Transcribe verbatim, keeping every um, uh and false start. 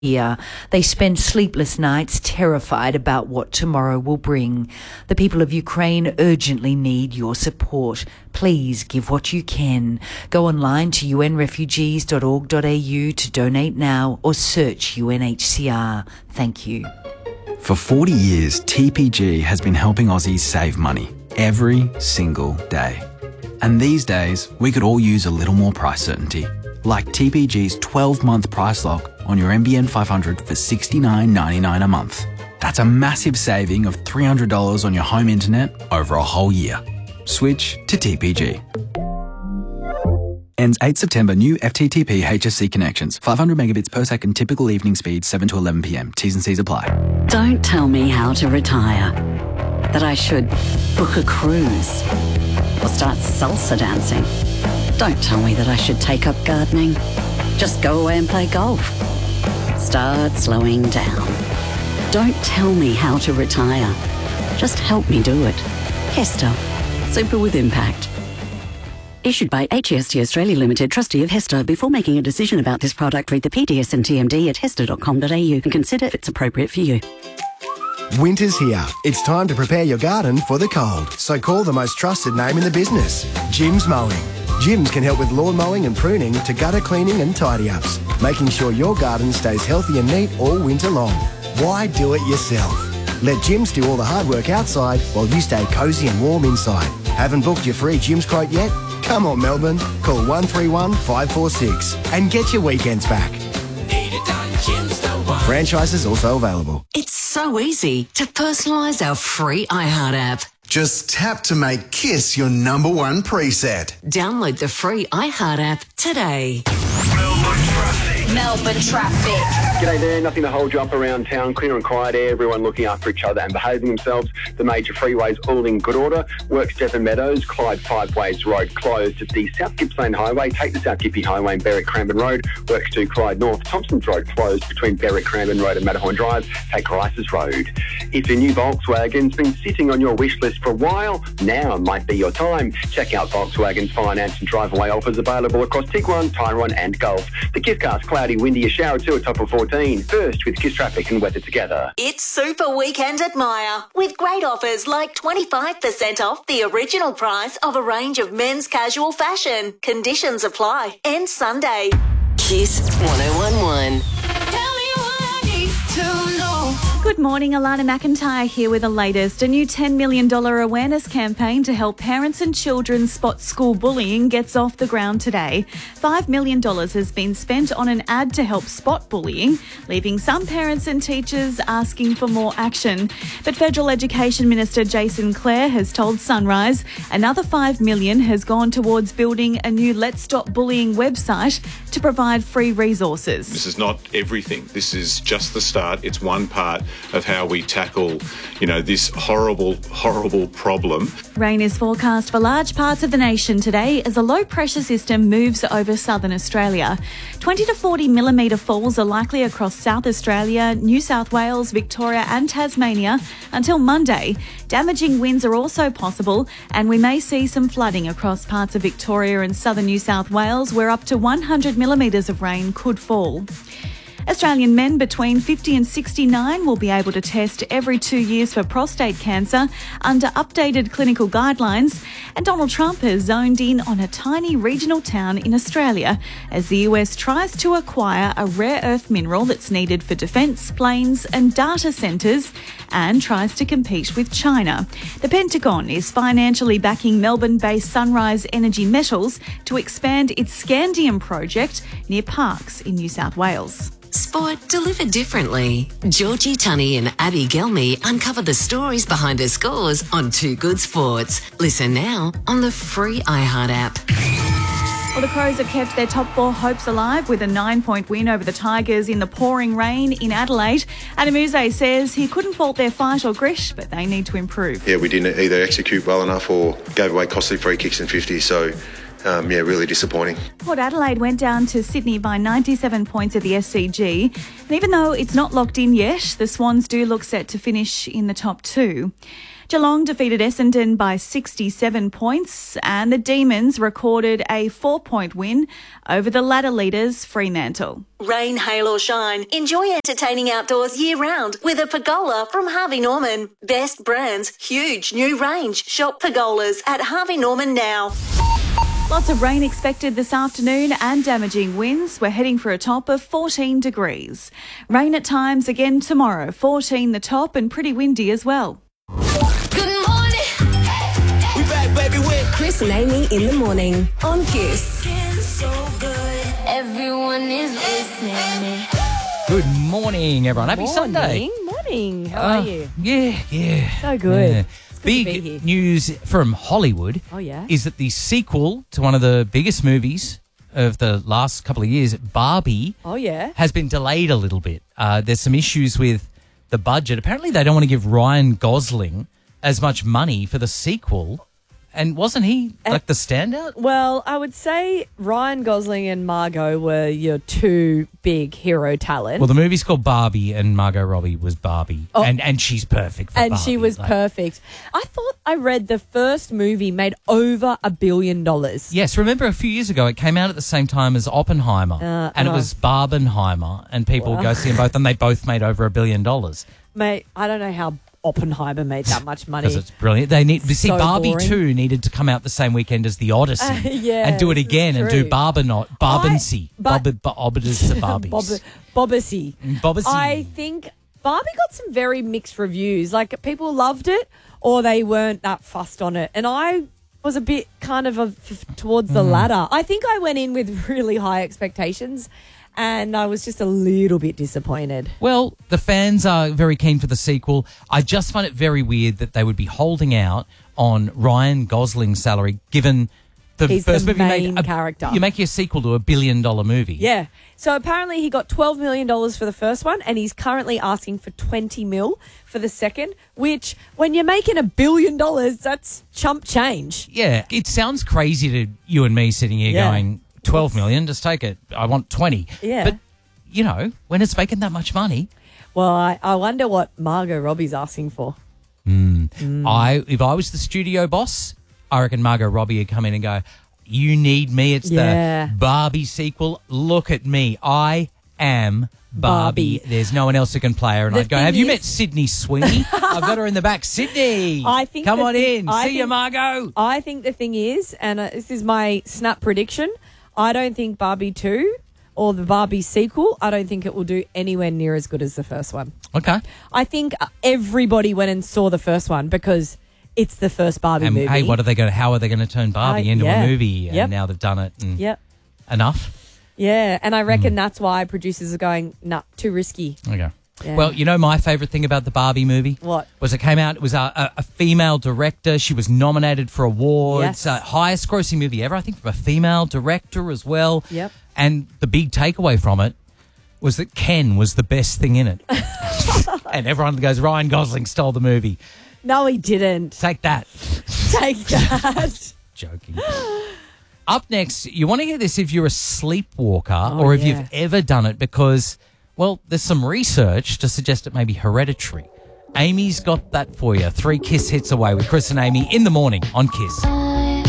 Here, they spend sleepless nights terrified about what tomorrow will bring. The people of Ukraine urgently need your support. Please give what you can. Go online to u n refugees dot org dot a u to donate now or search U N H C R. Thank you. For forty years, T P G has been helping Aussies save money every single day. And these days, we could all use a little more price certainty. Like T P G's twelve-month price lock on your N B N five hundred for sixty-nine ninety-nine a month. That's a massive saving of three hundred dollars on your home internet over a whole year. Switch to T P G. Ends eighth September. New F T T P H S C connections. five hundred megabits per second typical evening speed, seven to eleven p m. T's and C's apply. Don't tell me how to retire. That I should book a cruise or start salsa dancing. Don't tell me that I should take up gardening. Just go away and play golf. Start slowing down. Don't tell me how to retire. Just help me do it. Hester. Super with impact. Issued by H E S T Australia Limited, trustee of Hester. Before making a decision about this product, read the P D S and T M D at hester dot com dot a u and consider if it's appropriate for you. Winter's here. It's time to prepare your garden for the cold. So call the most trusted name in the business, Jim's Mowing. Jim's can help with lawn mowing and pruning to gutter cleaning and tidy-ups, making sure your garden stays healthy and neat all winter long. Why do it yourself? Let Jim's do all the hard work outside while you stay cosy and warm inside. Haven't booked your free Jim's quote yet? Come on, Melbourne. Call one three one, five four six and get your weekends back. Need it done, Jim's the one. Franchises also available. It's so easy to personalise our free iHeart app. Just tap to make Kiss your number one preset. Download the free iHeart app today. Melbourne traffic. Melbourne traffic. G'day there, nothing to hold you up around town. Clear and quiet air, everyone looking after each other and behaving themselves. The major freeways all in good order. Works Devon Meadows, Clyde Five Ways Road closed. At the South Gippsland Highway, take the South Gippy Highway and Berwick Cranbourne Road. Works to Clyde North. Thompson's Road closed between Berwick Cranbourne Road and Matterhorn Drive. Take Rice's Road. If your new Volkswagen's been sitting on your wish list for a while, now might be your time. Check out Volkswagen's finance and drive-away offers available across Tiguan, Tyrone and Gulf. The Kisscast, cloudy, windy, a shower two at top of fourteen. First with Kiss Traffic and weather together. It's Super Weekend at Myer with great offers like twenty-five percent off the original price of a range of men's casual fashion. Conditions apply. End Sunday. Kiss one oh one one. Good morning, Alana McIntyre here with the latest. A new ten million dollars awareness campaign to help parents and children spot school bullying gets off the ground today. five million dollars has been spent on an ad to help spot bullying, leaving some parents and teachers asking for more action. But Federal Education Minister Jason Clare has told Sunrise another five million dollars has gone towards building a new Let's Stop Bullying website to provide free resources. This is not everything. This is just the start. It's one part of how we tackle, you know, this horrible, horrible problem. Rain is forecast for large parts of the nation today as a low pressure system moves over southern Australia. twenty to forty millimetre falls are likely across South Australia, New South Wales, Victoria and Tasmania until Monday. Damaging winds are also possible and we may see some flooding across parts of Victoria and southern New South Wales where up to one hundred millimetres of rain could fall. Australian men between fifty and sixty-nine will be able to test every two years for prostate cancer under updated clinical guidelines. And Donald Trump has zoned in on a tiny regional town in Australia as the U S tries to acquire a rare earth mineral that's needed for defence, planes and data centres and tries to compete with China. The Pentagon is financially backing Melbourne-based Sunrise Energy Metals to expand its scandium project near Parkes in New South Wales. Sport delivered differently. Georgie Tunney and Abby Gelmy uncover the stories behind her scores on Too Good Sports. Listen now on the free iHeart app. Well, the Crows have kept their top four hopes alive with a nine-point win over the Tigers in the pouring rain in Adelaide. Adamuse says he couldn't fault their fight or grit, but they need to improve. Yeah, we didn't either execute well enough or gave away costly free kicks in fifty, so... Um, yeah, really disappointing. Port Adelaide went down to Sydney by ninety-seven points at the S C G. And even though it's not locked in yet, the Swans do look set to finish in the top two. Geelong defeated Essendon by sixty-seven points, and the Demons recorded a four-point win over the ladder leaders Fremantle. Rain, hail or shine, enjoy entertaining outdoors year-round with a pergola from Harvey Norman. Best brands, huge new range. Shop pergolas at Harvey Norman now. Lots of rain expected this afternoon and damaging winds. We're heading for a top of fourteen degrees. Rain at times again tomorrow, fourteen the top and pretty windy as well. Good morning. We back, baby, with Chris and Amy in the morning on Kiss. Everyone is listening. Good morning, everyone. Happy morning. Sunday. Morning. How Uh, are you? Yeah, yeah. So good. Yeah. It's good to be here. Big news from Hollywood Oh, yeah? is that the sequel to one of the biggest movies of the last couple of years, Barbie, Oh, yeah? has been delayed a little bit. Uh, there's some issues with the budget. Apparently, they don't want to give Ryan Gosling as much money for the sequel. And wasn't he like the standout? Well, I would say Ryan Gosling and Margot were your two big hero talent. Well, the movie's called Barbie, and Margot Robbie was Barbie, Oh. and and she's perfect for and Barbie. she was Like- perfect. I thought I read the first movie made over a billion dollars. Yes, remember a few years ago it came out at the same time as Oppenheimer, Uh, and it uh. was Barbenheimer, and people would go see them both, and they both made over a billion dollars Mate, I don't know how Oppenheimer made that much money. because it's brilliant. They need see So Barbie boring. two needed to come out the same weekend as the Odyssey, Uh, yeah, and do it this is again and do true. Barbinot, Barbensy, but- Bob, Bob, Barbies. Bob- Bobbasy. Bobbasy. I think Barbie got some very mixed reviews. Like, people loved it or they weren't that fussed on it. And I was a bit kind of a, towards the Mm. latter. I think I went in with really high expectations and I was just a little bit disappointed. Well, the fans are very keen for the sequel. I just find it very weird that they would be holding out on Ryan Gosling's salary, given the He's first the movie main made a, character. You're making a sequel to a billion dollar movie. Yeah. So apparently he got twelve million dollars for the first one and he's currently asking for twenty mil for the second, which when you're making a billion dollars, that's chump change. Yeah, it sounds crazy to you and me sitting here Yeah. going, twelve million, just take it. I want twenty. Yeah. But, you know, when it's making that much money, Well, I, I wonder what Margot Robbie's asking for. I if I was the studio boss, I reckon Margot Robbie would come in and go, you need me. It's Yeah. the Barbie sequel. Look at me. I am Barbie. Barbie. There's no one else who can play her. And The I'd go, thing have you is- met Sydney Sweeney? I've got her in the back. Sydney, I think come the on thing- in. I See you, think- Margot. I think the thing is, and uh, this is my snap prediction, I don't think Barbie two or the Barbie sequel, I don't think it will do anywhere near as good as the first one. Okay. I think uh, everybody went and saw the first one because it's the first Barbie And movie. hey, what are they going to, how are they going to turn Barbie Uh, into yeah. a movie? And Yep. now they've done it. And Yep. Enough. Yeah, and I Hmm. reckon that's why producers are going, nah, too risky. Okay. Yeah. Well, you know my favourite thing about the Barbie movie? What? Was it came out, it was a, a, a female director. She was nominated for awards. Yes. Uh, highest grossing movie ever, I think, from a female director as well. Yep. And the big takeaway from it was that Ken was the best thing in it. And everyone goes, Ryan Gosling stole the movie. No, he didn't. Take that. Take that. Joking. Up next, you want to hear this if you're a sleepwalker Oh, or if yeah. you've ever done it because, well, there's some research to suggest it may be hereditary. Amy's got that for you. Three Kiss hits away with Chris and Amy in the morning on Kiss.